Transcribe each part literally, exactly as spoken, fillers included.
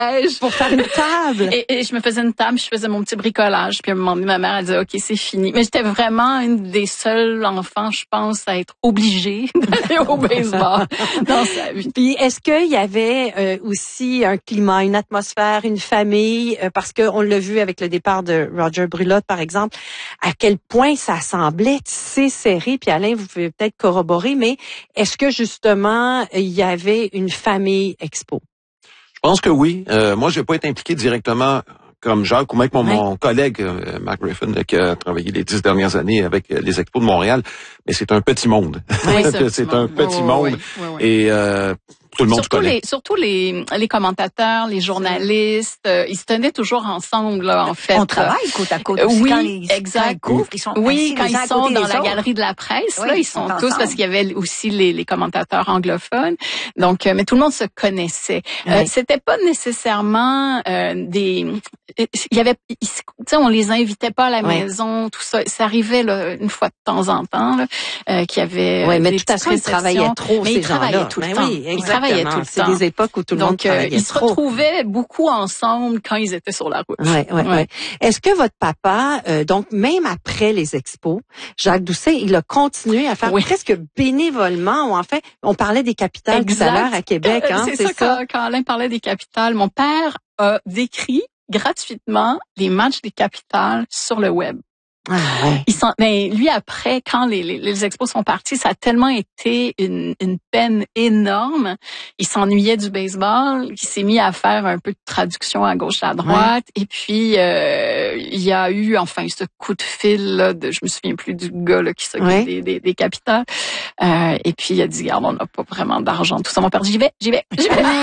Pour faire une table. Et, et je me faisais une table, je faisais mon petit bricolage. Puis à un moment donné, ma mère, elle disait, OK, c'est fini. Mais j'étais vraiment une des seuls enfants, je pense, à être obligée d'aller au baseball dans sa vie. Puis est-ce qu'il y avait euh, aussi un climat, une atmosphère, une famille, euh, parce qu'on l'a vu avec le départ de Roger Brulotte, par exemple, à quel point ça semblait si serré. Puis Alain, vous pouvez peut-être corroborer, mais est-ce que justement, il y avait une famille expo? Je pense que oui. Euh, moi, je vais pas être impliqué directement comme Jacques ou même mon, ouais. mon collègue euh, Mark Griffin là, qui a travaillé les dix dernières années avec euh, les expos de Montréal. Mais c'est un petit monde. Oui, c'est, c'est un petit oh, monde. oui, oui, oui. Et euh, tout le monde surtout se connaît. Les, surtout les, les commentateurs, les journalistes, euh, ils se tenaient toujours ensemble, là, en fait. On travaille côte à côte aussi. Oui, quand les, exact. Quand ils couvrent, ils sont oui, quand ils sont dans la autres. galerie de la presse, oui, là, ils sont, sont tous, parce qu'il y avait aussi les, les commentateurs anglophones. Donc, euh, mais tout le monde se connaissait. Oui. Euh, c'était pas nécessairement euh, des... Il y avait... Tu sais, on les invitait pas à la oui. maison, tout ça. Ça arrivait là, une fois de temps en temps, là, euh, qu'il y avait... Oui, mais de toute façon, ils travaillaient trop, mais ces ils travaillaient gens-là. tout le ben temps. Oui, ils travaillaient tout le C'est temps. des époques où tout le Donc, monde travaillait euh, ils se trop. retrouvaient beaucoup ensemble quand ils étaient sur la route. Ouais, ouais, ouais. ouais. Est-ce que votre papa, euh, donc même après les expos, Jacques Doucet, il a continué à faire oui. presque bénévolement, ou en fait, on parlait des capitales exact. tout à l'heure à Québec, hein, c'est, c'est ça. ça? Quand, quand Alain parlait des capitales, mon père a décrit gratuitement les matchs des capitales sur le web. Ah, ouais. Il s'en, mais lui après, quand les, les, les expos sont partis, ça a tellement été une, une peine énorme. Il s'ennuyait du baseball, il s'est mis à faire un peu de traduction à gauche à droite, ouais. et puis euh, il y a eu enfin ce coup de fil là, de, je me souviens plus du gars là, qui s'occupe ouais. des, des, des capitales, euh, et puis il a dit regarde, on n'a pas vraiment d'argent, tout ça, mon père dit j'y vais, j'y vais, j'y vais.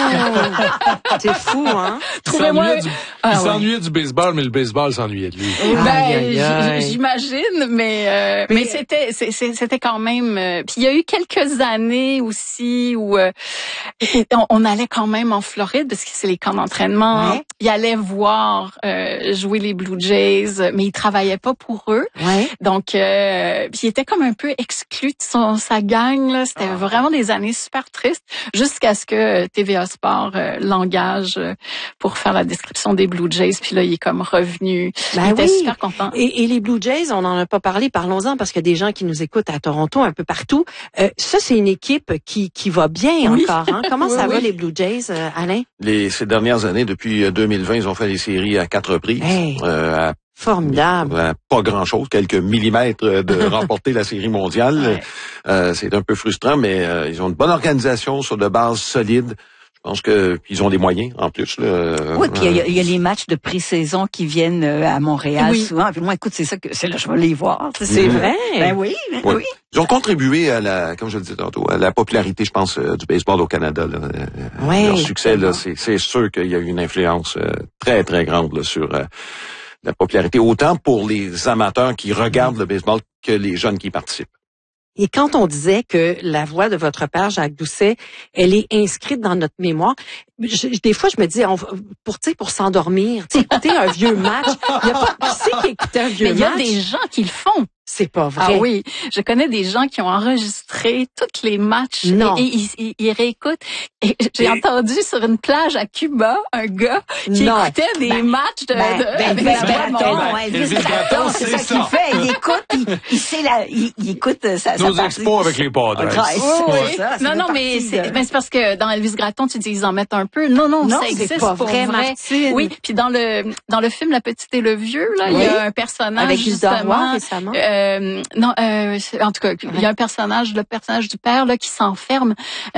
C'est fou, hein. Trouvez-moi. Il s'ennuyait, du, ah, il ouais. s'ennuyait du baseball, mais le baseball s'ennuyait de lui. Ben, aïe, aïe, aïe. J'imagine, mais euh, mais, mais c'était c'est, c'était quand même. Euh, puis il y a eu quelques années aussi où euh, on, on allait quand même en Floride parce que c'est les camps d'entraînement. Ouais. Il allait voir euh, jouer les Blue Jays, mais il travaillait pas pour eux. Ouais. Donc euh, puis il était comme un peu exclu de son sa gang là. C'était oh. vraiment des années super tristes jusqu'à ce que T V A Sport euh, l'engage euh, pour faire la description des Blue Jays. Puis là il est comme revenu. Ben il était oui. super content. Et, et les Blue Jays, on n'en a pas parlé, parlons-en parce qu'il y a des gens qui nous écoutent à Toronto, un peu partout. Euh, ça, c'est une équipe qui qui va bien oui. encore. Hein? Comment oui, ça oui. va les Blue Jays, euh, Alain? Les, ces dernières années, depuis deux mille vingt, ils ont fait les séries à quatre reprises. Hey. Euh, à Formidable. À pas grand-chose, quelques millimètres de remporter la série mondiale. Ouais. Euh, c'est un peu frustrant, mais euh, ils ont une bonne organisation sur de bases solides. Je pense que ils ont des moyens en plus. Là. Oui, puis il y, y a les matchs de pré-saison qui viennent à Montréal oui. souvent. Puis moi, écoute, c'est ça que c'est là je vais les voir. C'est mmh. vrai. Ben oui, ben oui. oui. Ils ont contribué à la, comme je le disais tantôt, à la popularité, je pense, euh, du baseball au Canada. Là. Oui, leur succès, là, c'est, c'est sûr qu'il y a eu une influence euh, très très grande là, sur euh, la popularité, autant pour les amateurs qui regardent mmh. le baseball que les jeunes qui y participent. Et quand on disait que la voix de votre père, Jacques Doucet, elle est inscrite dans notre mémoire, je, des fois, je me dis, on, pour, tu sais, pour s'endormir, tu sais, écouter un vieux match, il y a pas qui sait qui écoutait un vieux match. Mais il y a match? des gens qui le font. C'est pas vrai. Ah oui, je connais des gens qui ont enregistré tous les matchs non. et, et ils, ils, ils réécoutent. Et j'ai et... entendu sur une plage à Cuba un gars qui non. écoutait des ben, matchs de... Ben, de ben, avec ben, la ben, voix de mon père. Elvis Gratton, c'est ça qu'il fait. Il écoute, il, il sait la, il, il écoute sa, Nos sa expos avec les Padres. Oui, oui. Ça, non, non, mais c'est, de... ben, c'est parce que dans Elvis Gratton, tu dis ils en mettent un peu. Non, non, non ça existe pas pour vrai, vrai. Martine. Oui, puis dans le dans le film La Petite et le Vieux, là, oui. il y a un personnage avec justement. Récemment. Euh, non, euh, en tout cas, il y a un personnage, le personnage du père là qui s'enferme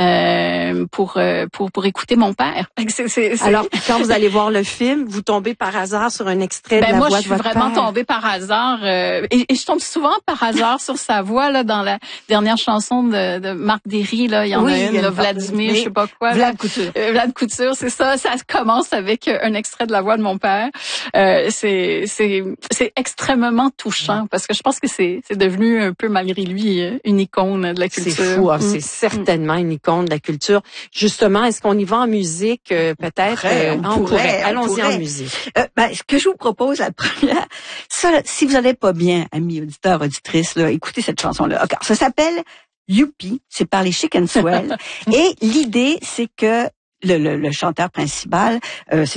euh, pour euh, pour pour écouter mon père. C'est, c'est, c'est... Alors, quand vous allez voir le film, vous tombez par hasard sur un extrait ben, de la moi, voix de votre père. Moi, je suis vraiment tombée par hasard euh, et, et je tombe souvent par hasard sur sa voix là dans la dernière chanson de, de Marc Derry là. Il y en oui, a une, là, Vladimir, je sais pas quoi. Vlad Couture. Euh, Vlad Couture, c'est ça. Ça commence avec un extrait de la voix de mon père. Euh, c'est c'est c'est extrêmement touchant parce que je pense que c'est c'est devenu un peu malgré lui une icône de la culture. C'est fou, hein? mmh. C'est certainement une icône de la culture. Justement, est-ce qu'on y va en musique euh, peut-être? Euh, on, on pourrait. pourrait. Allons-y pourrait. en musique. Euh, ben, ce que je vous propose, la première, ça, si vous n'allez pas bien, amis auditeurs, auditrices, là, écoutez cette chanson-là. Okay, ça s'appelle Youpi, c'est par les Chic and Swell. Et l'idée, c'est que le, le, le chanteur principal, euh, c'est